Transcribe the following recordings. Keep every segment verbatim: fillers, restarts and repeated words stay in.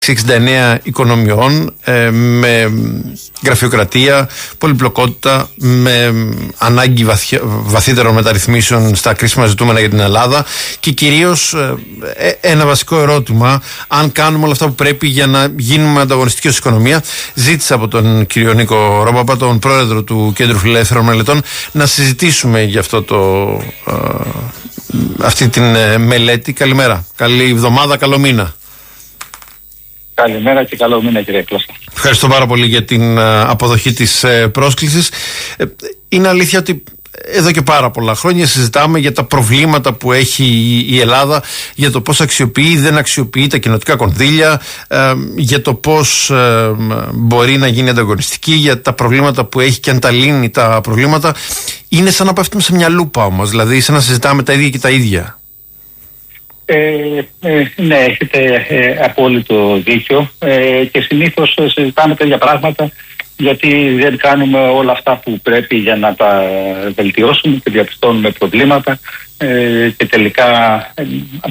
εξήντα εξήντα εννέα οικονομιών, ε, με γραφειοκρατία, πολυπλοκότητα, με ανάγκη βαθιά, βαθύτερων μεταρρυθμίσεων στα κρίσιμα ζητούμενα για την Ελλάδα και κυρίως ε, ένα βασικό ερώτημα, αν κάνουμε όλα αυτά που πρέπει για να γίνουμε ανταγωνιστικοί ως οικονομία. Ζήτησα από τον κύριο Νίκο Ρομπαπά, τον πρόεδρο του Κέντρου Φιλελεύθερων Μελετών, να συζητήσουμε για αυτό το, ε, αυτή την ε, μελέτη. Καλημέρα, καλή εβδομάδα, καλό μήνα. Καλημέρα και καλό μήνα, κύριε Κλώσσα. Ευχαριστώ πάρα πολύ για την ε, αποδοχή της ε, πρόσκλησης. Ε, είναι αλήθεια ότι εδώ και πάρα πολλά χρόνια συζητάμε για τα προβλήματα που έχει η Ελλάδα, για το πώς αξιοποιεί ή δεν αξιοποιεί τα κοινοτικά κονδύλια, ε, για το πώς ε, μπορεί να γίνει ανταγωνιστική, για τα προβλήματα που έχει και αν τα λύνει τα προβλήματα. Είναι σαν να πέφτουμε σε μια λούπα όμως, δηλαδή σαν να συζητάμε τα ίδια και τα ίδια. Ε, ε, ναι, έχετε ε, απόλυτο δίκιο ε, και συνήθως συζητάμε τέτοια πράγματα γιατί δεν κάνουμε όλα αυτά που πρέπει για να τα βελτιώσουμε και διαπιστώνουμε προβλήματα ε, και τελικά ε,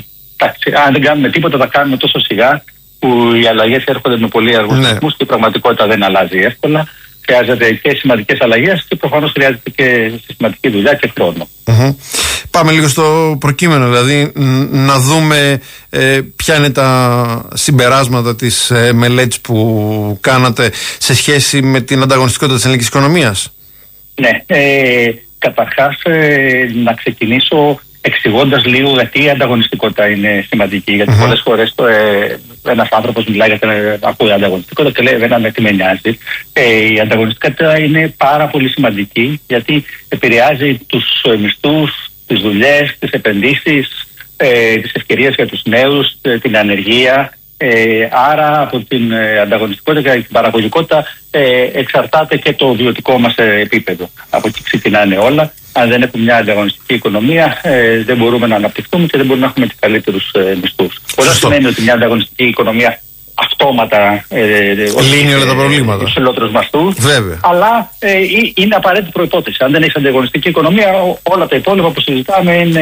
αν δεν κάνουμε τίποτα τα κάνουμε τόσο σιγά που οι αλλαγές έρχονται με πολύ αργούς ρυθμούς, ναι. Και η πραγματικότητα δεν αλλάζει εύκολα. Χρειάζεται και σημαντικές αλλαγές και προφανώς χρειάζεται και συστηματική δουλειά και χρόνο. Mm-hmm. Πάμε λίγο στο προκείμενο, δηλαδή να δούμε ε, ποια είναι τα συμπεράσματα της ε, μελέτης που κάνατε σε σχέση με την ανταγωνιστικότητα της ελληνικής οικονομίας. Ναι, ε, καταρχάς ε, να ξεκινήσω εξηγώντας λίγο γιατί η ανταγωνιστικότητα είναι σημαντική. Γιατί mm-hmm. πολλές φορές ε, ένας άνθρωπος μιλάει για την ακούει ανταγωνιστικότητα και λέει δεν με τι με νοιάζει. Ε, η ανταγωνιστικότητα είναι πάρα πολύ σημαντική γιατί επηρεάζει τους μισθούς, τις δουλειές, τις επενδύσεις, ε, τις ευκαιρίες για τους νέους, ε, την ανεργία. Ε, άρα από την ε, ανταγωνιστικότητα και την παραγωγικότητα ε, εξαρτάται και το βιωτικό μας ε, επίπεδο. Από εκεί ξεκινάνε όλα. Αν δεν έχουμε μια ανταγωνιστική οικονομία, ε, δεν μπορούμε να αναπτυχθούμε και δεν μπορούμε να έχουμε τους καλύτερους ε, μισθούς. Αυτό σημαίνει ότι μια ανταγωνιστική οικονομία αυτόματα ε, λύνει όλα τα προβλήματα. Υψηλότερους μισθούς. Αλλά ε, είναι απαραίτητη προϋπόθεση. Αν δεν έχει ανταγωνιστική οικονομία, όλα τα υπόλοιπα που συζητάμε είναι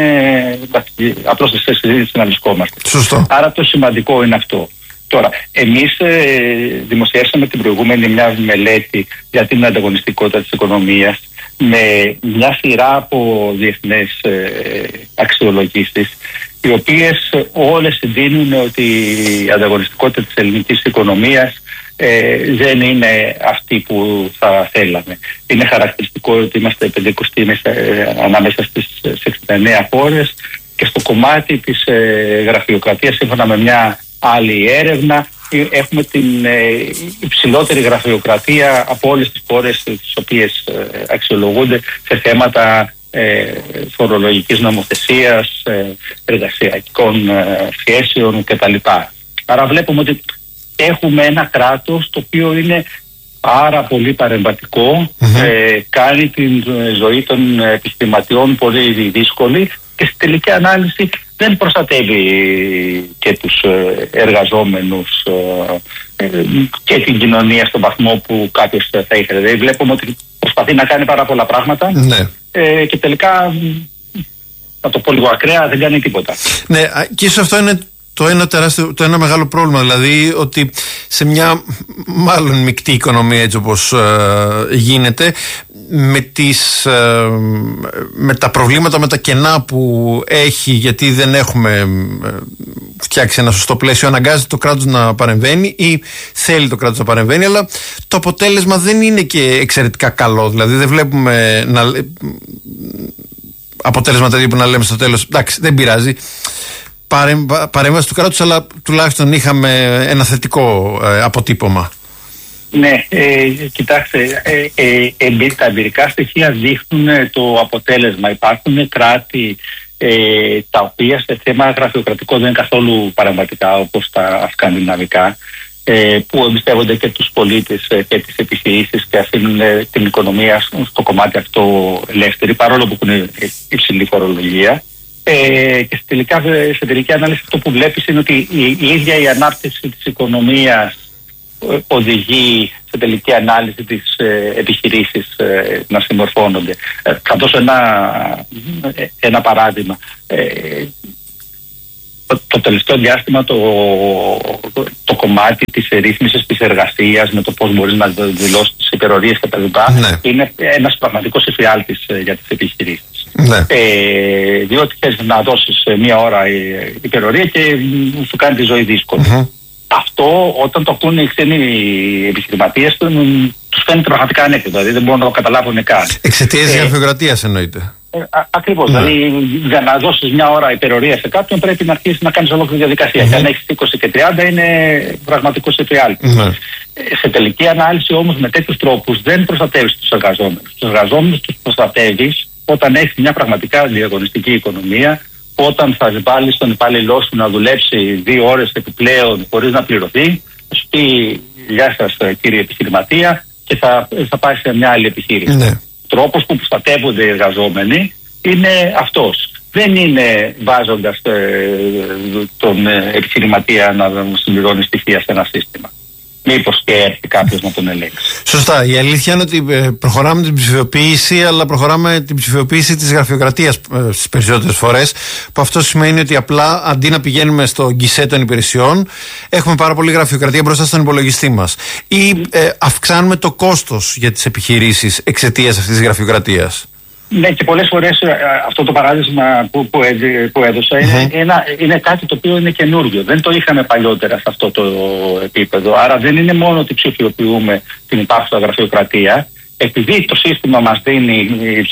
απλώς σε συζήτηση να βρισκόμαστε. Σωστό. Άρα το σημαντικό είναι αυτό. Τώρα, εμείς ε, δημοσιεύσαμε την προηγούμενη μια μελέτη για την ανταγωνιστικότητα της οικονομίας με μια σειρά από διεθνές ε, αξιολογήσεις, οι οποίες όλες συντείνουν ότι η ανταγωνιστικότητα της ελληνικής οικονομίας ε, δεν είναι αυτή που θα θέλαμε. Είναι χαρακτηριστικό ότι είμαστε πεντηκοστοί ε, ανάμεσα στις εξήντα εννέα χώρες και στο κομμάτι της ε, γραφειοκρατίας, σύμφωνα με μια άλλη έρευνα, έχουμε την ε, υψηλότερη γραφειοκρατία από όλες τις χώρες τις οποίες ε, αξιολογούνται σε θέματα ε, φορολογικής νομοθεσίας, ε, εργασιακών ε, σχέσεων κτλ. Άρα βλέπουμε ότι έχουμε ένα κράτος το οποίο είναι πάρα πολύ παρεμβατικό, mm-hmm. ε, κάνει την ζωή των επιχειρηματιών πολύ δύσκολη και στη τελική ανάλυση δεν προστατεύει και τους εργαζόμενους και την κοινωνία στον βαθμό που κάποιος θα ήθελε. Δηλαδή βλέπουμε ότι προσπαθεί να κάνει πάρα πολλά πράγματα, ναι. ε, και τελικά, να το πω λίγο ακραία, δεν κάνει τίποτα. Ναι, και ίσως αυτό είναι το ένα, τεράστιο, το ένα μεγάλο πρόβλημα, δηλαδή ότι σε μια μάλλον μεικτή οικονομία έτσι όπως ε, γίνεται, με, τις, ε, με τα προβλήματα, με τα κενά που έχει, γιατί δεν έχουμε ε, φτιάξει ένα σωστό πλαίσιο, αναγκάζεται το κράτος να παρεμβαίνει ή θέλει το κράτος να παρεμβαίνει, αλλά το αποτέλεσμα δεν είναι και εξαιρετικά καλό. Δηλαδή δεν βλέπουμε να, αποτέλεσμα τέτοιο που να λέμε στο τέλος εντάξει, δεν πειράζει, παρέμβαση του κράτους, αλλά τουλάχιστον είχαμε ένα θετικό ε, αποτύπωμα. Ναι, ε, κοιτάξτε, ε, ε, ε, τα εμπειρικά στοιχεία δείχνουν το αποτέλεσμα. Υπάρχουν κράτη ε, τα οποία σε θέμα γραφειοκρατικό δεν είναι καθόλου παρεμβατικά, όπως τα σκανδιναβικά, ε, που εμπιστεύονται και τους πολίτες ε, και τις επιχειρήσεις και αφήνουν ε, την οικονομία στο κομμάτι αυτό ελεύθερη, παρόλο που έχουν υψηλή φορολογία. Ε, και τελικά, σε τελική ανάλυση αυτό που βλέπεις είναι ότι η, η ίδια η ανάπτυξη της οικονομίας ε, οδηγεί σε τελική ανάλυση τις ε, επιχειρήσεις ε, να συμμορφώνονται. Ε, θα δώσω ένα, ένα παράδειγμα. Ε, το, το τελευταίο διάστημα το, το, το κομμάτι της ρύθμισης της εργασίας με το πώς μπορείς να δηλώσεις τις υπερορίες κτλ. Ναι. Είναι ένας πραγματικός εφιάλτης για τις επιχειρήσεις. Ναι. Ε, διότι θες να δώσεις μία ώρα υπερορία και σου κάνει τη ζωή δύσκολη. Mm-hmm. Αυτό όταν το ακούνε οι ξένοι επιχειρηματίες τους φαίνεται πραγματικά ανέκδοτο, δηλαδή δεν μπορούν να το καταλάβουν καν. Εξαιτίας της γραφειοκρατίας εννοείται. Ε, Ακριβώς. Ναι. Δηλαδή, για να δώσεις μια ώρα υπερορία σε κάποιον πρέπει να αρχίσεις να κάνεις ολόκληρη διαδικασία. Mm-hmm. Και αν έχεις είκοσι και τριάντα είναι πραγματικός εφιάλτης. Mm-hmm. Ε, σε τελική ανάλυση όμως με τέτοιους τρόπους δεν προστατεύεις τους εργαζόμενους. Τους εργαζόμενους τους προστατεύεις όταν έχεις μια πραγματικά ανταγωνιστική οικονομία, όταν θα βάλεις τον υπάλληλό σου να δουλέψει δύο ώρες επιπλέον χωρίς να πληρωθεί, θα σου πει γεια σας κύριε επιχειρηματία και θα, θα πάει σε μια άλλη επιχείρηση. Ναι. Τρόπος που προστατεύονται οι εργαζόμενοι είναι αυτός. Δεν είναι βάζοντας ε, τον ε, επιχειρηματία να συμπληρώνει στοιχεία σε ένα σύστημα. Μήπως και έρθει κάποιος να τον ελέγξει. Σωστά. Η αλήθεια είναι ότι προχωράμε την ψηφιοποίηση, αλλά προχωράμε την ψηφιοποίηση της γραφειοκρατίας στις περισσότερες φορές. Που αυτό σημαίνει ότι απλά αντί να πηγαίνουμε στο γκισέ των υπηρεσιών, έχουμε πάρα πολύ γραφειοκρατία μπροστά στον υπολογιστή μας. Ή ε, αυξάνουμε το κόστος για τις επιχειρήσεις εξαιτίας αυτής της γραφειοκρατίας. Ναι, και πολλές φορές αυτό το παράδειγμα που, που, που έδωσα είναι, mm-hmm. είναι, είναι κάτι το οποίο είναι καινούργιο. Δεν το είχαμε παλιότερα σε αυτό το επίπεδο. Άρα δεν είναι μόνο ότι ψηφιοποιούμε την υπάρχουσα γραφειοκρατία. Επειδή το σύστημα μας δίνει,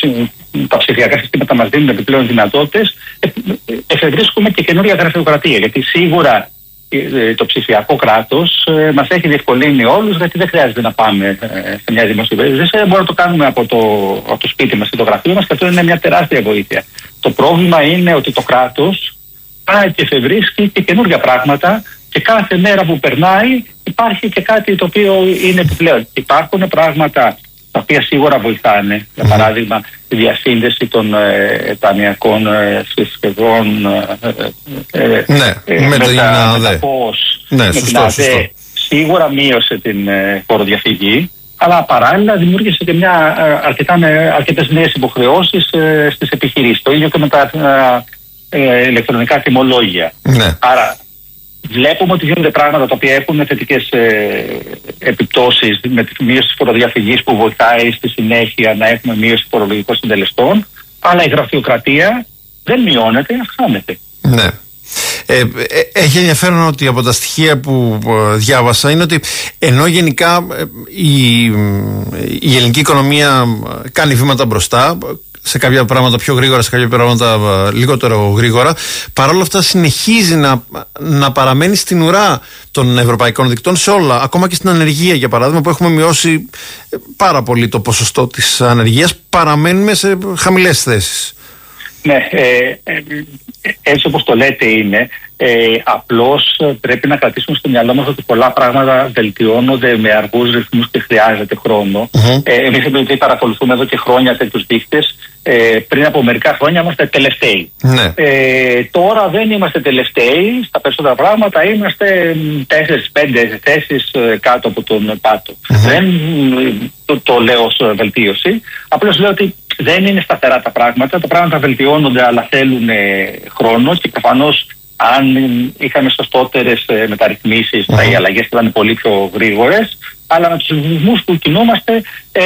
τα ψηφιακά συστήματα μας δίνουν επιπλέον δυνατότητες, εφευρίσκουμε και καινούρια γραφειοκρατία. Γιατί σίγουρα το ψηφιακό κράτος ε, μας έχει διευκολύνει όλους, γιατί δεν χρειάζεται να πάμε ε, σε μια δημοσιογραφία. Μπορούμε να το κάνουμε από το, από το σπίτι μας ή το γραφείο μας και αυτό είναι μια τεράστια βοήθεια. Το πρόβλημα είναι ότι το κράτος πάει και εφευρίσκει και καινούργια πράγματα και κάθε μέρα που περνάει υπάρχει και κάτι το οποίο είναι επιπλέον. Υπάρχουν πράγματα τα οποία σίγουρα βοηθάνε. Για παράδειγμα, τη διασύνδεση των ε, ταμιακών ε, συσκευών ε, ε, ναι, ε, με, με, το τα, με τα πώς, ναι, με σωστό, την ΑΔΕ. σωστό. Σίγουρα μείωσε την ε, φοροδιαφυγή, αλλά παράλληλα δημιούργησε και μια, ε, αρκετά, με, αρκετές νέες υποχρεώσεις ε, στις επιχειρήσεις. Το ίδιο και με τα ε, ε, ηλεκτρονικά τιμολόγια. Ναι. Άρα, βλέπουμε ότι γίνονται πράγματα τα οποία έχουν θετικές ε, επιπτώσεις με τη μείωση της φοροδιαφυγής που βοηθάει στη συνέχεια να έχουμε μείωση φορολογικών συντελεστών, αλλά η γραφειοκρατία δεν μειώνεται, αυξάνεται. Ναι. Ε, ε, έχει ενδιαφέρον ότι από τα στοιχεία που ε, διάβασα είναι ότι ενώ γενικά ε, η, η ελληνική οικονομία κάνει βήματα μπροστά, σε κάποια πράγματα πιο γρήγορα, σε κάποια πράγματα λιγότερο γρήγορα, παρόλα αυτά συνεχίζει να, να παραμένει στην ουρά των ευρωπαϊκών δικτών σε όλα, ακόμα και στην ανεργία για παράδειγμα, που έχουμε μειώσει πάρα πολύ το ποσοστό της ανεργίας, παραμένουμε σε χαμηλές θέσεις. Ναι, ε, ε, έτσι όπως το λέτε είναι, ε, απλώς πρέπει να κρατήσουμε στο μυαλό μας ότι πολλά πράγματα βελτιώνονται με αργούς ρυθμούς και χρειάζεται χρόνο. Mm-hmm. Ε, εμείς επειδή παρακολουθούμε εδώ και χρόνια τέτοιους δείκτες, ε, πριν από μερικά χρόνια είμαστε τελευταίοι. Mm-hmm. Ε, τώρα δεν είμαστε τελευταίοι, στα περισσότερα πράγματα είμαστε τέσσερις πέντε θέσεις κάτω από τον πάτο. Mm-hmm. Δεν το, το λέω ως βελτίωση, απλώς λέω ότι δεν είναι σταθερά τα πράγματα, τα πράγματα βελτιώνονται αλλά θέλουν ε, χρόνο και προφανώς αν είχαμε σωστότερες ε, μεταρρυθμίσεις mm-hmm. οι αλλαγές θα ήταν πολύ πιο γρήγορες, αλλά με τους ρυθμούς που κινούμαστε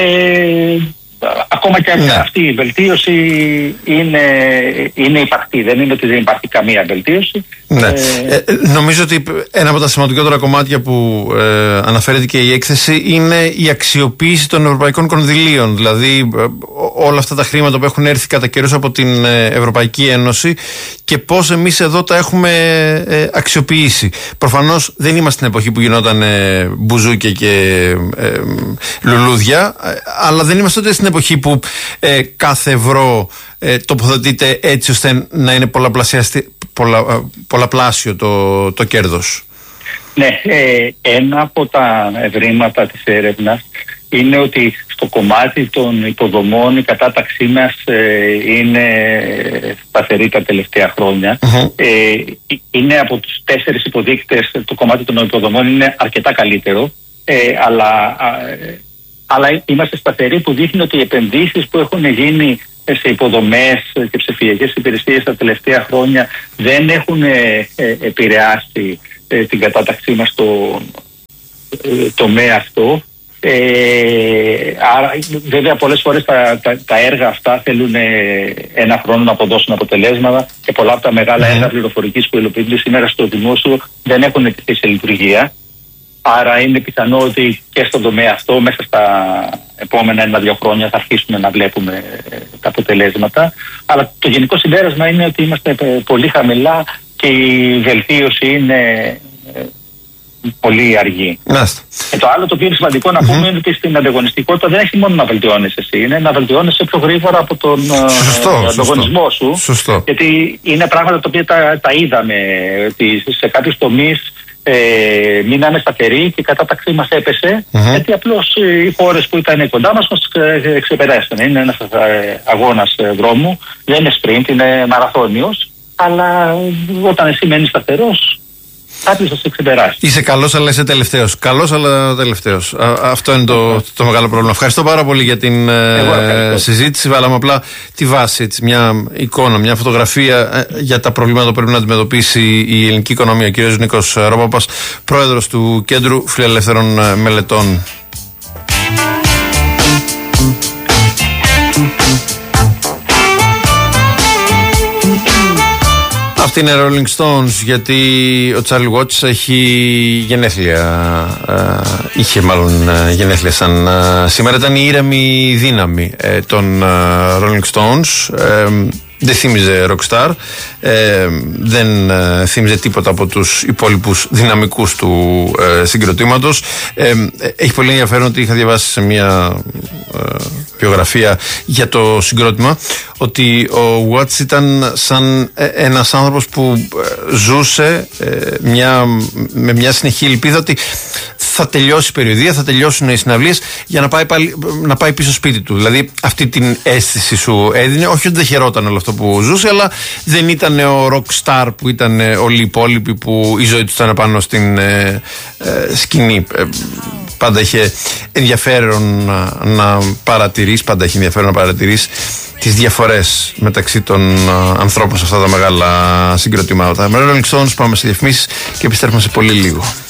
ε, ακόμα και yeah. αυτή η βελτίωση είναι, είναι υπαρκτή. Δεν είναι ότι δεν υπάρχει καμία βελτίωση. Ναι. Ε, ε, νομίζω ότι ένα από τα σημαντικότερα κομμάτια που ε, αναφέρεται και η έκθεση είναι η αξιοποίηση των ευρωπαϊκών κονδυλίων. Δηλαδή ε, όλα αυτά τα χρήματα που έχουν έρθει κατά καιρούς από την Ευρωπαϊκή Ένωση και πώς εμείς εδώ τα έχουμε ε, αξιοποιήσει. Προφανώς δεν είμαστε στην εποχή που γινόταν ε, μπουζούκια και ε, λουλούδια, ε, αλλά δεν είμαστε ούτε στην εποχή που ε, κάθε ευρώ ε, τοποθετείται έτσι ώστε να είναι πολλαπλασιαστη, πολλα, πολλαπλάσιο το, το κέρδος. Ναι, ε, ένα από τα ευρήματα της έρευνας είναι ότι στο κομμάτι των υποδομών η κατάταξή μας ε, είναι σταθερή τα τελευταία χρόνια. Uh-huh. Ε, είναι από τους τέσσερις υποδείκτες, το κομμάτι των υποδομών είναι αρκετά καλύτερο, ε, αλλά... Ε, αλλά είμαστε σταθεροί, που δείχνει ότι οι επενδύσεις που έχουν γίνει σε υποδομές και ψηφιακές υπηρεσίες τα τελευταία χρόνια δεν έχουν ε, ε, επηρεάσει ε, την κατάταξή μας στο ε, τομέα αυτό. Ε, άρα βέβαια πολλές φορές τα, τα, τα έργα αυτά θέλουν ε, ένα χρόνο να αποδώσουν αποτελέσματα και πολλά από τα μεγάλα mm. έργα πληροφορικής που υλοποιούνται σήμερα στο δημόσιο δεν έχουν τεθεί σε λειτουργία. Άρα είναι πιθανό ότι και στον τομέα αυτό μέσα στα επόμενα ένα-δύο χρόνια θα αρχίσουμε να βλέπουμε τα αποτελέσματα. Αλλά το γενικό συμπέρασμα είναι ότι είμαστε πολύ χαμηλά και η βελτίωση είναι πολύ αργή. Και το άλλο το οποίο είναι σημαντικό να πούμε mm-hmm. είναι ότι στην ανταγωνιστικότητα δεν έχει μόνο να βελτιώνεσαι εσύ, είναι να βελτιώνεσαι πιο γρήγορα από τον σωστό, ανταγωνισμό σωστό. σου. Σωστό. Γιατί είναι πράγματα τα οποία τα, τα είδαμε, ότι σε κάποιους τομείς Ε, μείναμε σταθεροί και η κατάταξή μας έπεσε mm-hmm. γιατί απλώς οι χώρες που ήταν κοντά μας μας ξεπεράσανε. Είναι ένας αγώνας δρόμου, δεν είναι sprint, είναι μαραθώνιος, αλλά όταν εσύ μένεις σταθερός κάποιος θα σε ξεπεράσει. Είσαι καλός αλλά είσαι τελευταίος. Καλός αλλά τελευταίος. Α, αυτό είναι το, το μεγάλο πρόβλημα. Ευχαριστώ πάρα πολύ για την ε, συζήτηση. Βάλαμε απλά τη βάση, έτσι, μια εικόνα, μια φωτογραφία ε, για τα προβλήματα που πρέπει να αντιμετωπίσει η ελληνική οικονομία. Ο κ. Νίκος Ρόπαπας, πρόεδρος του Κέντρου Φιλελεύθερων Μελετών. Αυτή είναι Rolling Stones, γιατί ο Charlie Watts έχει γενέθλια, ε, είχε μάλλον ε, γενέθλια σαν ε, σήμερα. Ήταν η ήρεμη δύναμη ε, των ε, Rolling Stones. Ε, δεν θύμιζε rockstar, ε, δεν ε, θύμιζε τίποτα από τους υπόλοιπους δυναμικούς του ε, συγκροτήματος. Ε, έχει πολύ ενδιαφέρον ότι είχα διαβάσει σε μια ε, βιογραφία για το συγκρότημα ότι ο Watts ήταν σαν ε, ένας άνθρωπος που ε, ζούσε ε, μια, με μια συνεχή ελπίδα ότι θα τελειώσει η περιοδία, θα τελειώσουν οι συναυλίες για να πάει, πάλι, να πάει πίσω σπίτι του. Δηλαδή αυτή την αίσθηση σου έδινε, όχι ότι δεν χαιρόταν όλο αυτό που ζούσε, αλλά δεν ήταν ο rock star που ήταν όλοι οι υπόλοιποι που η ζωή του ήταν πάνω στην ε, ε, σκηνή. Ε, πάντα είχε ενδιαφέρον να, να παρατηρείς, πάντα είχε ενδιαφέρον να παρατηρείς τις διαφορές μεταξύ των uh, ανθρώπων σε αυτά τα μεγάλα συγκροτήματα. Με Rolling Stones πάμε σε διαφημίσεις και επιστρέφουμε σε πολύ λίγο.